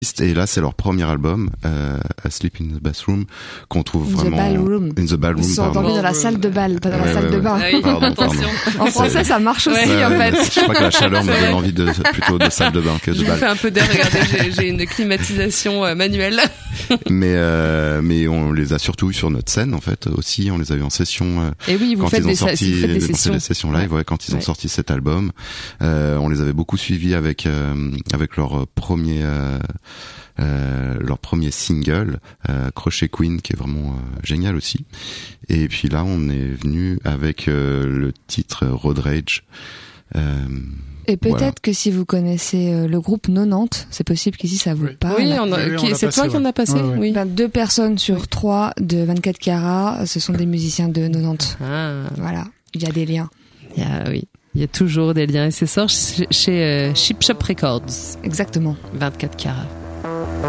Et là, c'est leur premier album, Asleep in the Bathroom, qu'on trouve vraiment... In the Ballroom. Ils sont endormis dans la salle de bal, pas dans la salle de bain. Ah oui, pardon. En français, ça marche aussi, en fait. Je crois que la chaleur me donne envie plutôt de salle de bain que de bal. Je vous fais un peu d'air, regardez, j'ai une climatisation manuelle. Mais on les a surtout eu sur notre scène, en fait, aussi. On les a eu en session. Et oui, vous faites des sessions live, ouais, quand ils ont sorti cet album. On les avait beaucoup suivis avec leur premier single, Crochet Queen, qui est vraiment génial aussi. Et puis là, on est venu avec le titre Road Rage. Et peut-être que si vous connaissez le groupe 90, c'est possible qu'ici ça vous parle. Oui, c'est toi qui en as passé. Ouais. Oui. 2 personnes sur 3 de 24 carats, ce sont des musiciens de 90. Ah. Voilà, il y a des liens. Oui. Il y a toujours des liens et c'est sort chez Chip Shop Records. Exactement. 24 carats.